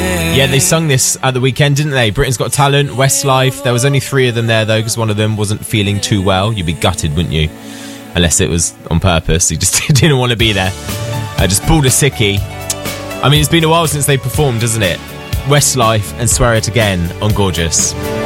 Yeah, they sung this at the weekend, didn't they? Britain's Got Talent, Westlife. There was only 3 of them there, though, because one of them wasn't feeling too well. You'd be gutted, wouldn't you? Unless it was on purpose. He just didn't want to be there. Just pulled a sickie. I mean, it's been a while since they performed, hasn't it? Westlife and Swear It Again on Gorgeous.